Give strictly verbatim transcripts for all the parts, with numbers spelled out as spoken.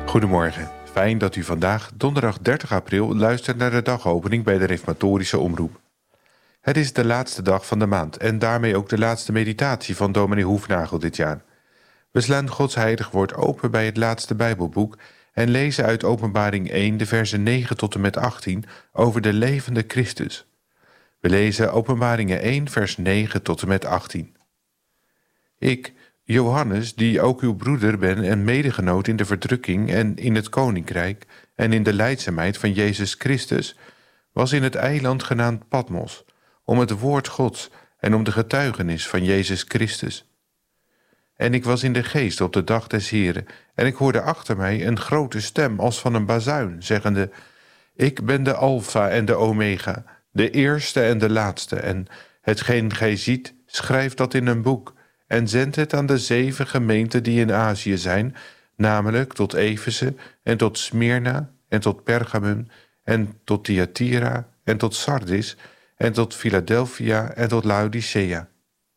Goedemorgen, fijn dat u vandaag, donderdag dertig april, luistert naar de dagopening bij de Reformatorische Omroep. Het is de laatste dag van de maand en daarmee ook de laatste meditatie van dominee Hoefnagel dit jaar. We slaan Gods heilig woord open bij het laatste Bijbelboek en lezen uit Openbaring één de versen negen tot en met achttien over de levende Christus. We lezen Openbaringen één vers negen tot en met achttien. Ik, Johannes, die ook uw broeder ben en medegenoot in de verdrukking en in het koninkrijk en in de lijdzaamheid van Jezus Christus, was in het eiland genaamd Patmos, om het woord Gods en om de getuigenis van Jezus Christus. En ik was in de geest op de dag des Heren, en ik hoorde achter mij een grote stem als van een bazuin, zeggende: Ik ben de Alpha en de Omega, de eerste en de laatste, en hetgeen gij ziet, schrijf dat in een boek, en zend het aan de zeven gemeenten die in Azië zijn, namelijk tot Efeze en tot Smyrna en tot Pergamum en tot Thyatira en tot Sardis en tot Philadelphia en tot Laodicea.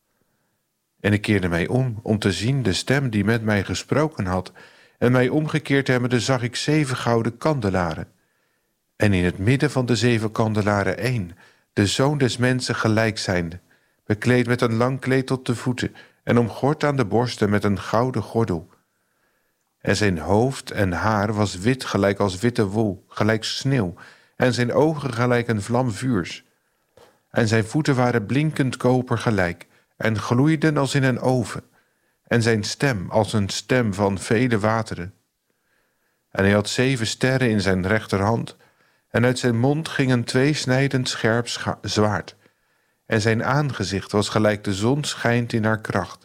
En ik keerde mij om, om te zien de stem die met mij gesproken had, en mij omgekeerd hebbende zag ik zeven gouden kandelaren. En in het midden van de zeven kandelaren één, de Zoon des Mensen gelijk zijnde, bekleed met een lang kleed tot de voeten, en omgord aan de borsten met een gouden gordel. En zijn hoofd en haar was wit gelijk als witte wol, gelijk sneeuw, en zijn ogen gelijk een vlam vuurs. En zijn voeten waren blinkend koper gelijk, en gloeiden als in een oven, en zijn stem als een stem van vele wateren. En hij had zeven sterren in zijn rechterhand, en uit zijn mond ging een tweesnijdend scherp scha- zwaard, en zijn aangezicht was gelijk de zon schijnt in haar kracht.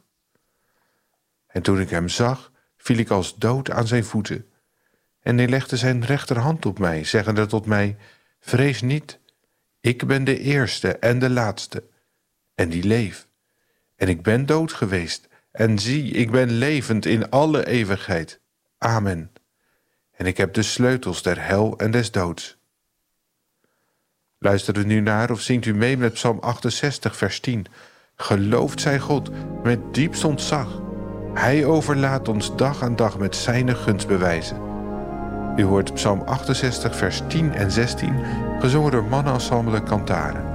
En toen ik hem zag, viel ik als dood aan zijn voeten. En hij legde zijn rechterhand op mij, zeggende tot mij: Vrees niet, ik ben de eerste en de laatste, en die leef. En ik ben dood geweest, en zie, ik ben levend in alle eeuwigheid. Amen. En ik heb de sleutels der hel en des doods. Luistert u nu naar of zingt u mee met Psalm achtenzestig, vers tien. Geloofd zij God met diepst ontzag. Hij overlaat ons dag aan dag met zijne gunstbewijzen. U hoort Psalm achtenzestig, vers tien en zestien, gezongen door Mannenensemble Cantare.